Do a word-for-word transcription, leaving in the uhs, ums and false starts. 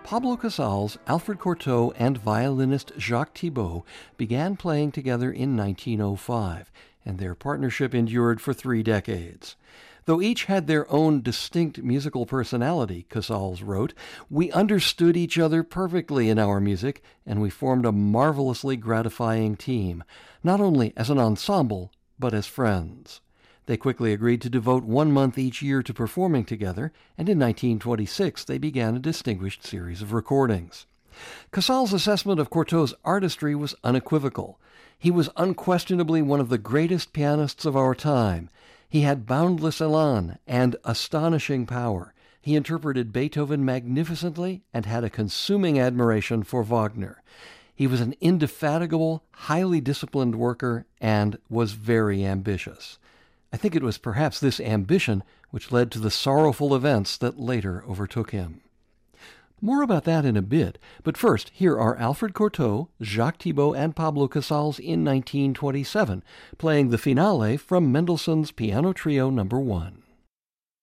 Pablo Casals, Alfred Cortot, and violinist Jacques Thibault began playing together in nineteen oh five, and their partnership endured for three decades. Though each had their own distinct musical personality, Casals wrote, we understood each other perfectly in our music, and we formed a marvelously gratifying team, not only as an ensemble, but as friends. They quickly agreed to devote one month each year to performing together, and in nineteen twenty-six they began a distinguished series of recordings. Casals' assessment of Cortot's artistry was unequivocal. He was unquestionably one of the greatest pianists of our time. He had boundless elan and astonishing power. He interpreted Beethoven magnificently and had a consuming admiration for Wagner. He was an indefatigable, highly disciplined worker and was very ambitious. I think it was perhaps this ambition which led to the sorrowful events that later overtook him. More about that in a bit, but first, here are Alfred Cortot, Jacques Thibault, and Pablo Casals in nineteen twenty-seven, playing the finale from Mendelssohn's Piano Trio Number One.